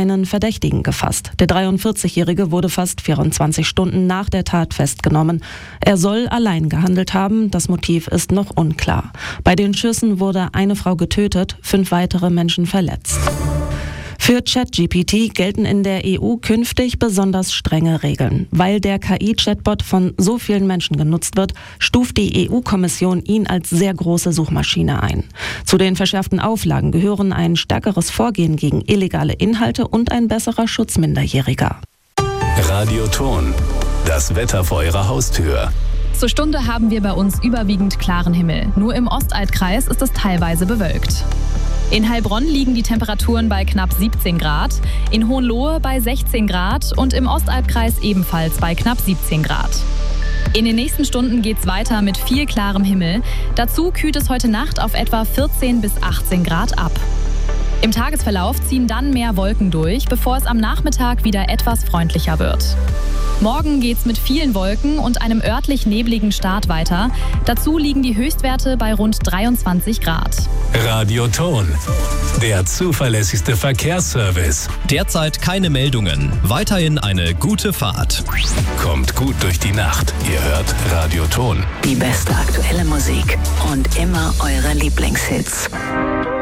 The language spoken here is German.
einen Verdächtigen gefasst. Der 43-Jährige wurde fast 24 Stunden nach der Tat festgenommen. Er soll allein gehandelt haben, das Motiv ist noch unklar. Bei den Schüssen wurde eine Frau getötet, 5 weitere Menschen verletzt. Für ChatGPT gelten in der EU künftig besonders strenge Regeln. Weil der KI-Chatbot von so vielen Menschen genutzt wird, stuft die EU-Kommission ihn als sehr große Suchmaschine ein. Zu den verschärften Auflagen gehören ein stärkeres Vorgehen gegen illegale Inhalte und ein besserer Schutz Minderjähriger. Radioton, das Wetter vor Ihrer Haustür. Zur Stunde haben wir bei uns überwiegend klaren Himmel. Nur im Ostalbkreis ist es teilweise bewölkt. In Heilbronn liegen die Temperaturen bei knapp 17 Grad, in Hohenlohe bei 16 Grad und im Ostalbkreis ebenfalls bei knapp 17 Grad. In den nächsten Stunden geht's weiter mit viel klarem Himmel. Dazu kühlt es heute Nacht auf etwa 14 bis 18 Grad ab. Im Tagesverlauf ziehen dann mehr Wolken durch, bevor es am Nachmittag wieder etwas freundlicher wird. Morgen geht's mit vielen Wolken und einem örtlich nebligen Start weiter. Dazu liegen die Höchstwerte bei rund 23 Grad. Radioton, der zuverlässigste Verkehrsservice. Derzeit keine Meldungen. Weiterhin eine gute Fahrt. Kommt gut durch die Nacht. Ihr hört Radioton. Die beste aktuelle Musik und immer eure Lieblingshits.